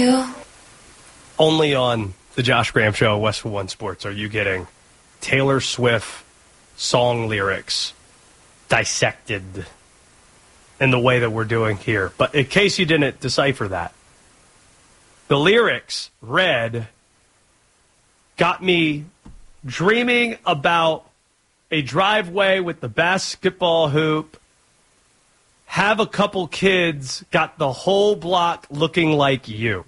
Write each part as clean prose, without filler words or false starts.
you. Only on the Josh Graham Show, Westwood One Sports, are you getting Taylor Swift song lyrics dissected in the way that we're doing here. But in case you didn't decipher that, the lyrics read, got me dreaming about a driveway with the basketball hoop, have a couple kids, got the whole block looking like you.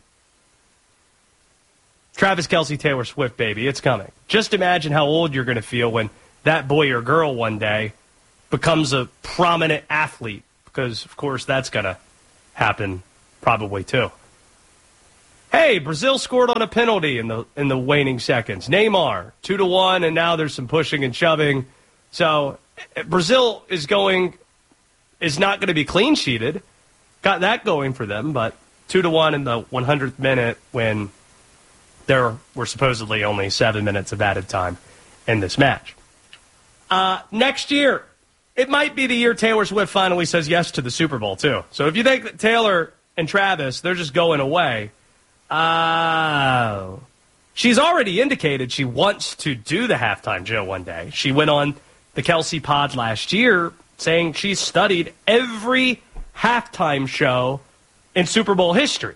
Travis Kelce, Taylor Swift, baby, it's coming. Just imagine how old you're going to feel when that boy or girl one day becomes a prominent athlete, because, of course, that's going to happen probably too. Hey, Brazil scored on a penalty in the waning seconds. Neymar, 2-1, and now there's some pushing and shoving. So Brazil is not going to be clean sheeted. Got that going for them, but 2-1 in the 100th minute when there were supposedly only 7 minutes of added time in this match. Next year, it might be the year Taylor Swift finally says yes to the Super Bowl, too. So if you think that Taylor and Travis, they're just going away, she's already indicated she wants to do the halftime show one day. She went on the Kelsey Pod last year saying she studied every halftime show in Super Bowl history.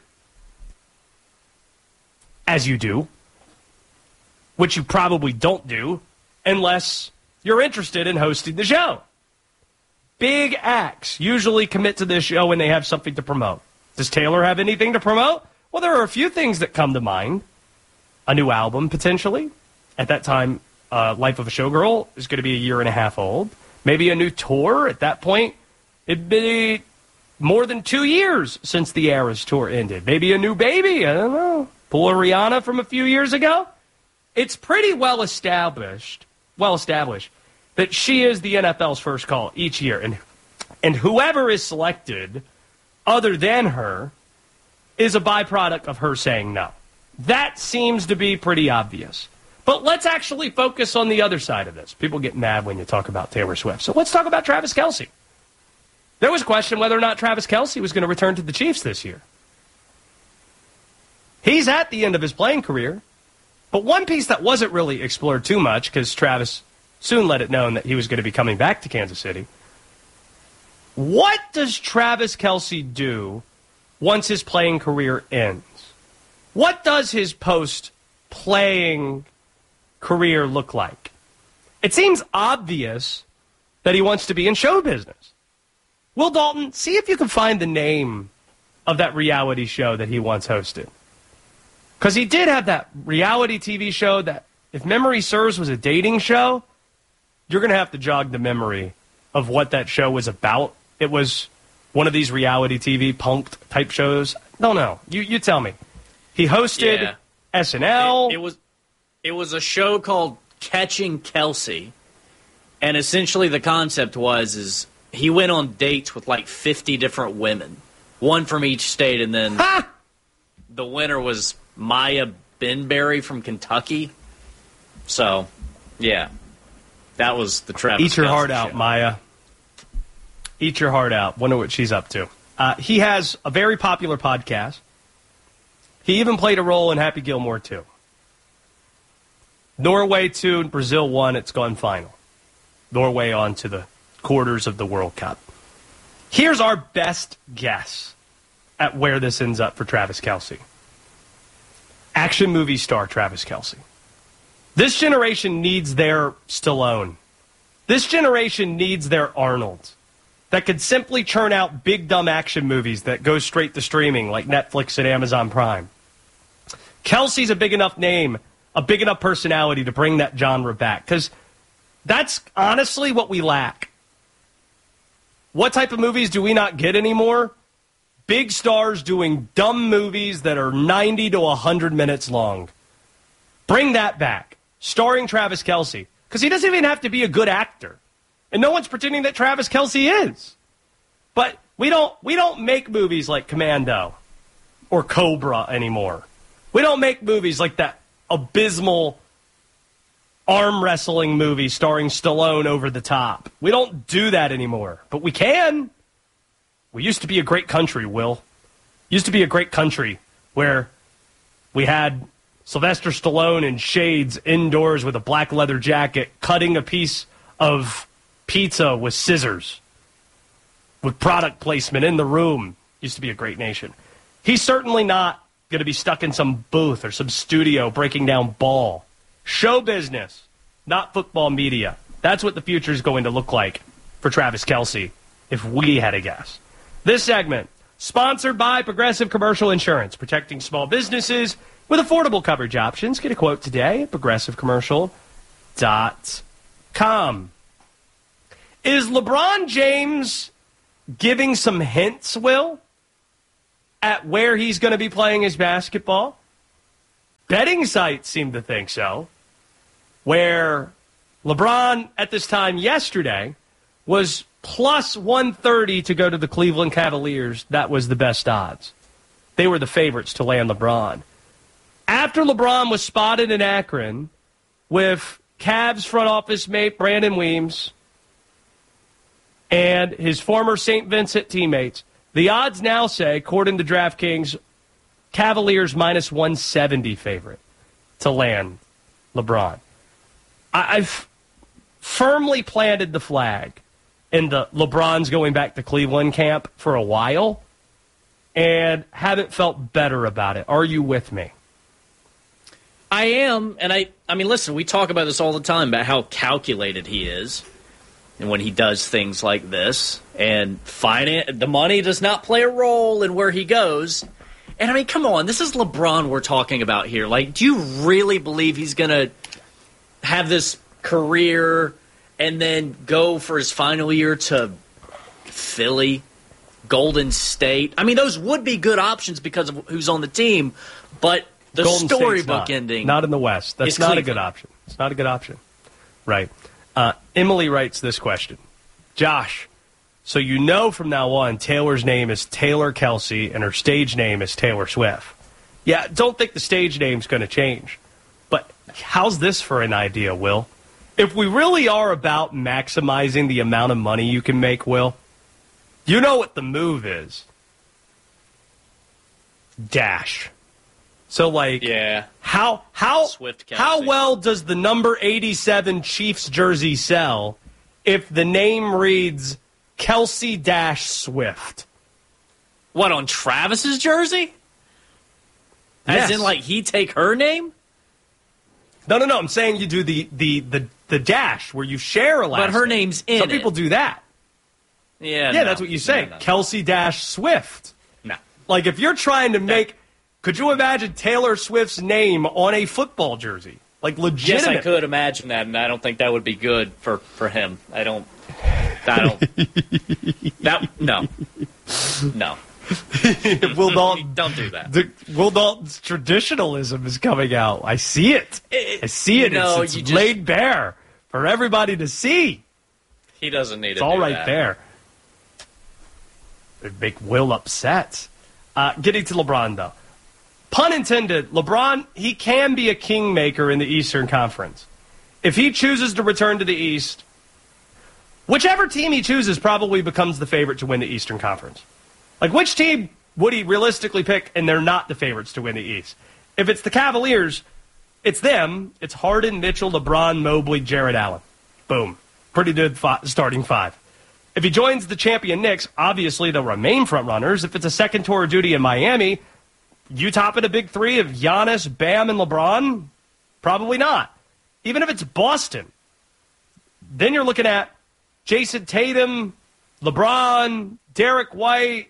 As you do, which you probably don't do unless you're interested in hosting the show. Big acts usually commit to this show when they have something to promote. Does Taylor have anything to promote? Well, there are a few things that come to mind. A new album, potentially. At that time, Life of a Showgirl is going to be a year and a half old. Maybe a new tour. At that point, it'd be more than 2 years since the Eras tour ended. Maybe a new baby. I don't know. Pull a Rihanna from a few years ago. It's pretty well established that she is the NFL's first call each year. And whoever is selected other than her is a byproduct of her saying no. That seems to be pretty obvious. But let's actually focus on the other side of this. People get mad when you talk about Taylor Swift. So let's talk about Travis Kelce. There was a question whether or not Travis Kelce was going to return to the Chiefs this year. He's at the end of his playing career. But one piece that wasn't really explored too much, because Travis soon let it known that he was going to be coming back to Kansas City. What does Travis Kelce do once his playing career ends? What does his post-playing career look like? It seems obvious that he wants to be in show business. Will Dalton, see if you can find the name of that reality show that he once hosted. Because he did have that reality TV show that, if memory serves, was a dating show. You're going to have to jog the memory of what that show was about. It was one of these reality TV punked type shows. Don't know. You tell me. He hosted SNL. It was a show called Catching Kelsey. And essentially the concept is he went on dates with like 50 different women. One from each state, and then the winner was Maya Benberry from Kentucky. So, yeah. That was the Travis Eat your Kelce heart show. out, Maya. Eat your heart out. Wonder what she's up to. He has a very popular podcast. He even played a role in Happy Gilmore 2. Norway 2, Brazil 1, it's gone final. Norway on to the quarters of the World Cup. Here's our best guess at where this ends up for Travis Kelce. Action movie star Travis Kelce. This generation needs their Stallone. This generation needs their Arnold that could simply churn out big, dumb action movies that go straight to streaming like Netflix and Amazon Prime. Kelce's a big enough name, a big enough personality to bring that genre back, because that's honestly what we lack. What type of movies do we not get anymore? Big stars doing dumb movies that are 90 to 100 minutes long. Bring that back. Starring Travis Kelce. Because he doesn't even have to be a good actor. And no one's pretending that Travis Kelce is. But we don't make movies like Commando or Cobra anymore. We don't make movies like that abysmal arm wrestling movie starring Stallone over the top. We don't do that anymore. But we can. We used to be a great country, Will. Used to be a great country where we had Sylvester Stallone in shades indoors with a black leather jacket cutting a piece of pizza with scissors with product placement in the room. Used to be a great nation. He's certainly not going to be stuck in some booth or some studio breaking down ball. Show business, not football media. That's what the future is going to look like for Travis Kelce, if we had a guess. This segment, sponsored by Progressive Commercial Insurance, protecting small businesses with affordable coverage options. Get a quote today at progressivecommercial.com. Is LeBron James giving some hints, Will, at where he's going to be playing his basketball? Betting sites seem to think so, where LeBron at this time yesterday was plus 130 to go to the Cleveland Cavaliers. That was the best odds. They were the favorites to land LeBron. After LeBron was spotted in Akron with Cavs front office mate Brandon Weems and his former St. Vincent teammates, the odds now say, according to DraftKings, Cavaliers minus 170 favorite to land LeBron. I've firmly planted the flag in the LeBron's going back to Cleveland camp for a while and haven't felt better about it. Are you with me? I am, and I mean, listen, we talk about this all the time, about how calculated he is, and when he does things like this, and the money does not play a role in where he goes. And I mean, come on, this is LeBron we're talking about here. Like, do you really believe he's going to have this career and then go for his final year to Philly, Golden State? I mean, those would be good options because of who's on the team, but the Golden storybook State's ending. Not in the West. That's not a good option. It's not a good option. Right. Emily writes this question. Josh, so you know from now on Taylor's name is Taylor Kelce and her stage name is Taylor Swift. Yeah, don't think the stage name's going to change. But how's this for an idea, Will? If we really are about maximizing the amount of money you can make, Will, you know what the move is. Dash. So, like, yeah. How Swift Kelce. How well does the number 87 Chiefs jersey sell if the name reads Kelce-Swift? What, on Travis's jersey? As in, like, he take her name? No. I'm saying you do the dash where you share a last name. But her name's in Some people do that. Yeah, that's what you say. No. Kelce-Swift. No. Like, if you're trying to make... Could you imagine Taylor Swift's name on a football jersey? Like, legitimate. Yes, I could imagine that, and I don't think that would be good for him. No. Will Dalton, don't do that. Will Dalton's traditionalism is coming out. I see it. It's laid bare for everybody to see. He doesn't need it. It's all right there. It'd make Will upset. Getting to LeBron, though. Pun intended, LeBron, he can be a kingmaker in the Eastern Conference. If he chooses to return to the East, whichever team he chooses probably becomes the favorite to win the Eastern Conference. Like, which team would he realistically pick and they're not the favorites to win the East? If it's the Cavaliers, it's them. It's Harden, Mitchell, LeBron, Mobley, Jared Allen. Boom. Pretty good starting five. If he joins the champion Knicks, obviously they'll remain front runners. If it's a second tour of duty in Miami, you top it a big three of Giannis, Bam, and LeBron? Probably not. Even if it's Boston, then you're looking at Jason Tatum, LeBron, Derek White.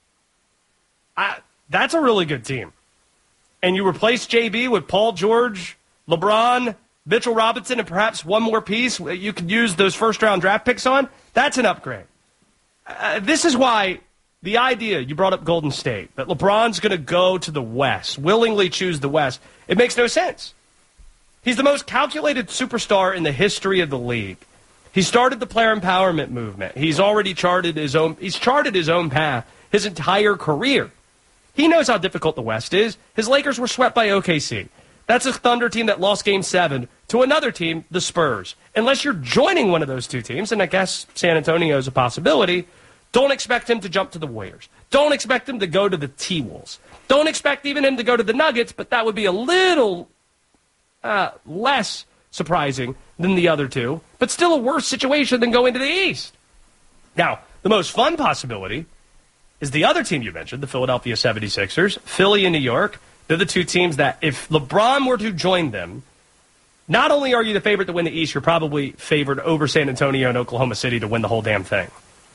That's a really good team. And you replace JB with Paul George, LeBron, Mitchell Robinson, and perhaps one more piece you could use those first-round draft picks on. That's an upgrade. This is why the idea, you brought up Golden State, that LeBron's going to go to the West, willingly choose the West, it makes no sense. He's the most calculated superstar in the history of the league. He started the player empowerment movement. He's already charted his own path his entire career. He knows how difficult the West is. His Lakers were swept by OKC. That's a Thunder team that lost Game 7 to another team, the Spurs. Unless you're joining one of those two teams, and I guess San Antonio is a possibility, don't expect him to jump to the Warriors. Don't expect him to go to the T-Wolves. Don't expect even him to go to the Nuggets, but that would be a little less surprising than the other two, but still a worse situation than going to the East. Now, the most fun possibility is the other team you mentioned, the Philadelphia 76ers, Philly and New York. They're the two teams that if LeBron were to join them, not only are you the favorite to win the East, you're probably favored over San Antonio and Oklahoma City to win the whole damn thing.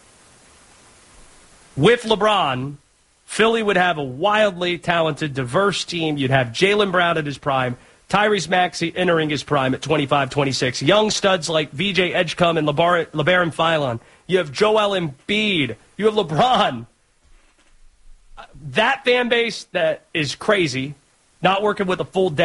With LeBron, Philly would have a wildly talented, diverse team. You'd have Jaylen Brown at his prime, Tyrese Maxey entering his prime at 25, 26. Young studs like VJ Edgecombe and LeBaron Philon. You have Joel Embiid. You have LeBron. That fan base that is crazy, not working with a full depth.